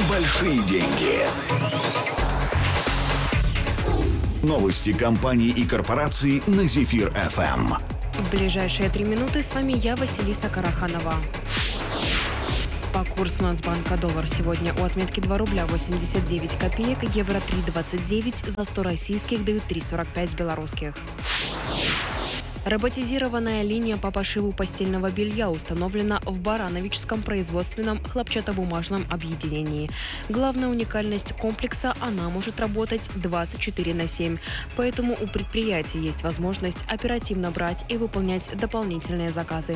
большие деньги. Новости компаний и корпораций на Зефир ФМ. В ближайшие 3 минуты с вами я, Василиса Караханова. По курсу Нацбанка доллар сегодня у отметки 2 рубля 89 копеек, евро 3,29, за 100 российских дают 3,45 белорусских. Роботизированная линия по пошиву постельного белья установлена в Барановичском производственном хлопчатобумажном объединении. Главная уникальность комплекса – она может работать 24/7. Поэтому у предприятия есть возможность оперативно брать и выполнять дополнительные заказы.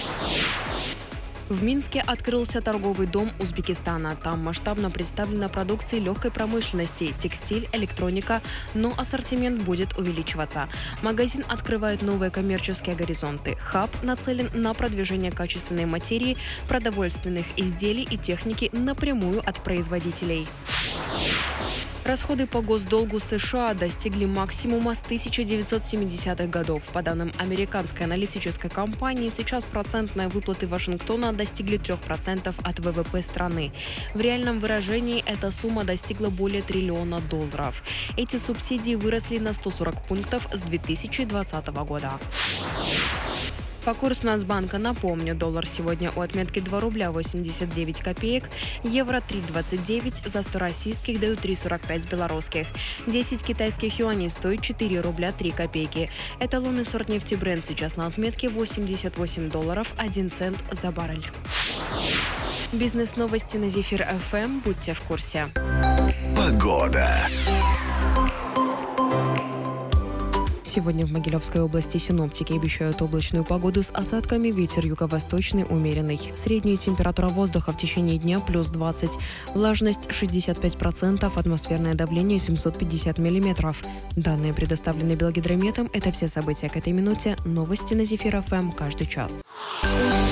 В Минске открылся торговый дом Узбекистана. Там масштабно представлена продукция легкой промышленности, текстиль, электроника, но ассортимент будет увеличиваться. Магазин открывает новые коммерческие горизонты. Хаб нацелен на продвижение качественной материи, продовольственных изделий и техники напрямую от производителей. Расходы по госдолгу США достигли максимума с 1970-х годов. По данным американской аналитической компании, сейчас процентные выплаты Вашингтона достигли 3% от ВВП страны. В реальном выражении эта сумма достигла более $1 триллиона. Эти субсидии выросли на 140 пунктов с 2020 года. По курсу Нацбанка, напомню, доллар сегодня у отметки 2 рубля 89 копеек, евро 3,29, за 100 российских дают 3,45 белорусских. 10 китайских юаней стоит 4 рубля 3 копейки. Эталонный сорт нефти Brent сейчас на отметке $88, 1 цент за баррель. Бизнес-новости на Зефир ФМ. Будьте в курсе. Погода. Сегодня в Могилевской области синоптики обещают облачную погоду с осадками, ветер юго-восточный умеренный. Средняя температура воздуха в течение дня плюс 20, влажность 65%, атмосферное давление 750 миллиметров. Данные предоставлены Белгидрометом. Это все события к этой минуте. Новости на Зефир ФМ каждый час.